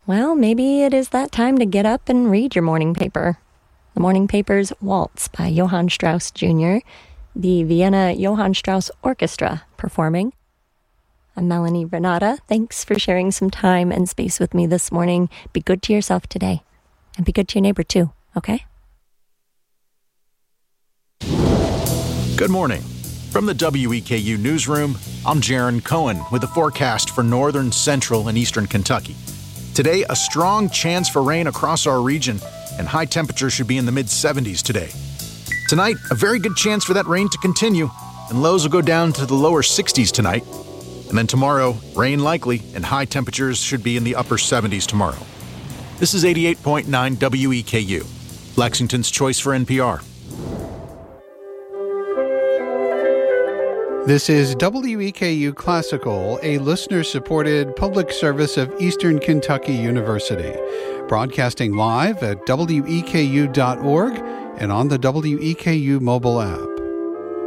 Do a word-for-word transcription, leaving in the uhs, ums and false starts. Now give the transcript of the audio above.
Well, maybe it is that time to get up and read your morning paper. The morning paper's Waltz by Johann Strauss Junior, the Vienna Johann Strauss Orchestra performing. I'm Melanie Renata. Thanks for sharing some time and space with me this morning. Be good to yourself today, and be good to your neighbor too, okay? Good morning. From the W E K U newsroom, I'm Jaron Cohen with the forecast for northern, central, and eastern Kentucky. Today, a strong chance for rain across our region, and high temperatures should be in the mid seventies today. Tonight, a very good chance for that rain to continue, and lows will go down to the lower sixties tonight. And then tomorrow, rain likely, and high temperatures should be in the upper seventies tomorrow. This is eighty-eight point nine W E K U, Lexington's choice for N P R. This is W E K U Classical, a listener-supported public service of Eastern Kentucky University, broadcasting live at W E K U dot org and on the W E K U mobile app.